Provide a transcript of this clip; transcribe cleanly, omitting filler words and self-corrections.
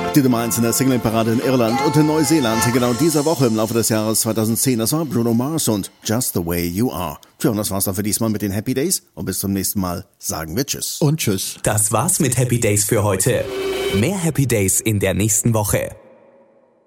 Die Nummer 1 in der Single-Parade in Irland und in Neuseeland. Genau dieser Woche im Laufe des Jahres 2010. Das war Bruno Mars und Just the Way You Are. Tja, und das war's dann für diesmal mit den Happy Days. Und bis zum nächsten Mal sagen wir Tschüss. Und Tschüss. Das war's mit Happy Days für heute. Mehr Happy Days in der nächsten Woche.